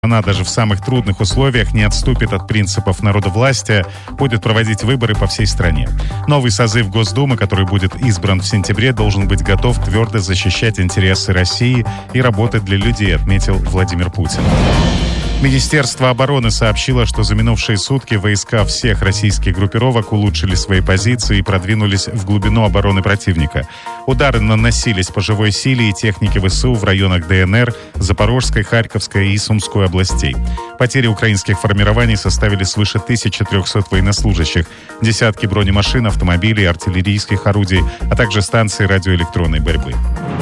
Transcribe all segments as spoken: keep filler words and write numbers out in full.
Она даже в самых трудных условиях не отступит от принципов народовластия, будет проводить выборы по всей стране. Новый созыв Госдумы, который будет избран в сентябре, должен быть готов твердо защищать интересы России и работать для людей, отметил Владимир Путин. Министерство обороны сообщило, что за минувшие сутки войска всех российских группировок улучшили свои позиции и продвинулись в глубину обороны противника. Удары наносились по живой силе и технике ВСУ в районах ДНР, Запорожской, Харьковской и Сумской областей. Потери украинских формирований составили свыше тысячи трехсот военнослужащих, десятки бронемашин, автомобилей, артиллерийских орудий, а также станции радиоэлектронной борьбы.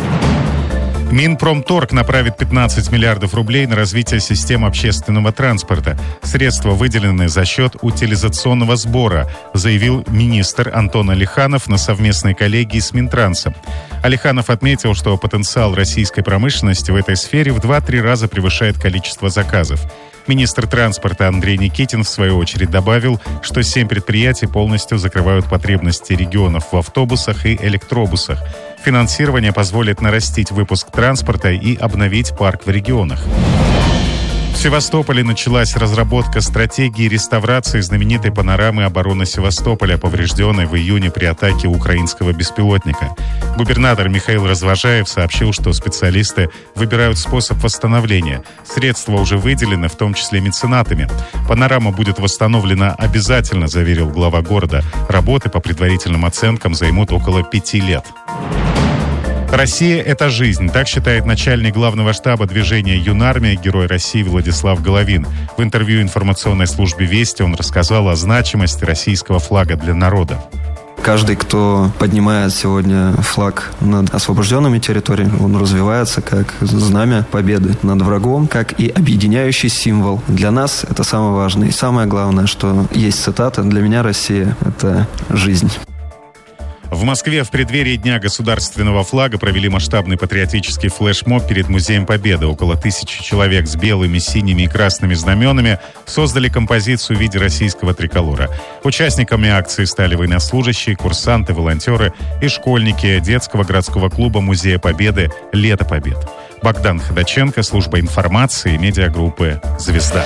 Минпромторг направит пятнадцать миллиардов рублей на развитие систем общественного транспорта. Средства выделены за счет утилизационного сбора, заявил министр Антон Алиханов на совместной коллегии с Минтрансом. Алиханов отметил, что потенциал российской промышленности в этой сфере в два-три раза превышает количество заказов. Министр транспорта Андрей Никитин, в свою очередь, добавил, что семь предприятий полностью закрывают потребности регионов в автобусах и электробусах. Финансирование позволит нарастить выпуск транспорта и обновить парк в регионах. В Севастополе началась разработка стратегии реставрации знаменитой панорамы обороны Севастополя, поврежденной в июне при атаке украинского беспилотника. Губернатор Михаил Развожаев сообщил, что специалисты выбирают способ восстановления. Средства уже выделены, в том числе меценатами. Панорама будет восстановлена обязательно, заверил глава города. Работы, по предварительным оценкам, займут около пяти лет. Россия – это жизнь. Так считает начальник главного штаба движения «Юнармия», герой России Владислав Головин. В интервью информационной службе «Вести» он рассказал о значимости российского флага для народа. Каждый, кто поднимает сегодня флаг над освобожденными территориями, он развивается как знамя победы над врагом, как и объединяющий символ. Для нас это самое важное. И самое главное, что есть цитата: «Для меня Россия – это жизнь». В Москве в преддверии Дня государственного флага провели масштабный патриотический флешмоб перед Музеем Победы. Около тысячи человек с белыми, синими и красными знаменами создали композицию в виде российского триколора. Участниками акции стали военнослужащие, курсанты, волонтеры и школьники детского городского клуба Музея Победы «Лето Побед». Богдан Ходаченко, служба информации, медиагруппы «Звезда».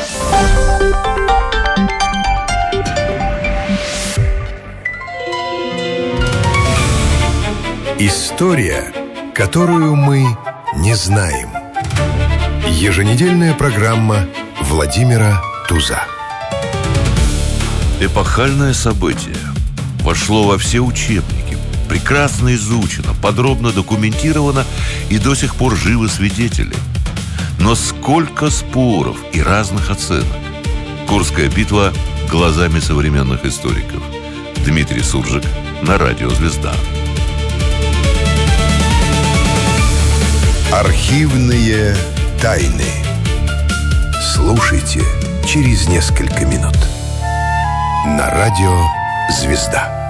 История, которую мы не знаем. Еженедельная программа Владимира Туза. Эпохальное событие вошло во все учебники, прекрасно изучено, подробно документировано и до сих пор живы свидетели. Но сколько споров и разных оценок. Курская битва глазами современных историков. Дмитрий Суржик на радио «Звезда». Архивные тайны. Слушайте через несколько минут на радио «Звезда».